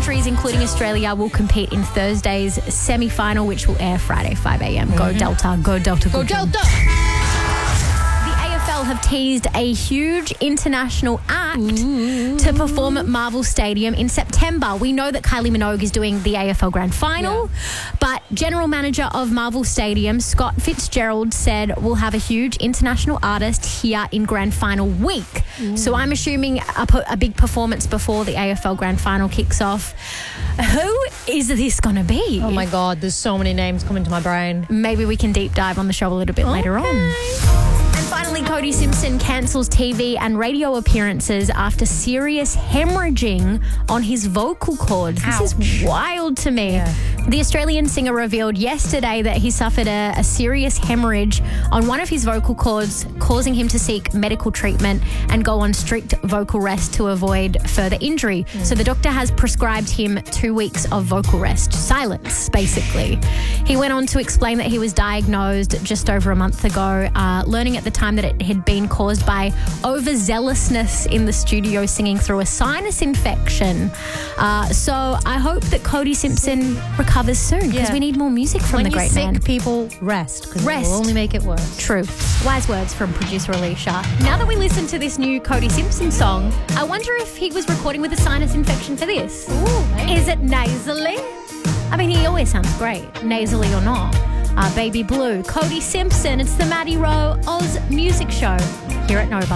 countries, including Australia, will compete in Thursday's semi-final, which will air Friday, 5 a.m. Go Delta, go Delta, Go Delta! The AFL have teased a huge international act to perform at Marvel Stadium in September. We know that Kylie Minogue is doing the AFL Grand Final, but General Manager of Marvel Stadium, Scott Fitzgerald, said we'll have a huge international artist here in Grand Final week. So I'm assuming a big performance before the AFL Grand Final kicks off. Who is this going to be? Oh my God, there's so many names coming to my brain. Maybe we can deep dive on the show a little bit later on. And finally, Cody Simpson cancels TV and radio appearances after serious hemorrhaging on his vocal cords. This is wild to me. Yeah. The Australian singer revealed yesterday that he suffered a serious hemorrhage on one of his vocal cords, causing him to seek medical treatment and go on strict vocal rest to avoid further injury. So the doctor has prescribed him 2 weeks of vocal rest, silence, basically. He went on to explain that he was diagnosed just over a month ago, learning at the time that it had been caused by overzealousness in the studio singing through a sinus infection. So I hope that Cody Simpson recovers soon, because we need more music from the great man. When you're sick, people rest, because it will only make it worse. True. Wise words from producer Alicia. Now that we listen to this new Cody Simpson song, I wonder if he was recording with a sinus infection for this. Ooh, Is it nasally? I mean, he always sounds great, nasally or not. Baby Blue, Cody Simpson. It's the Maddie Rowe Oz Music Show here at Nova.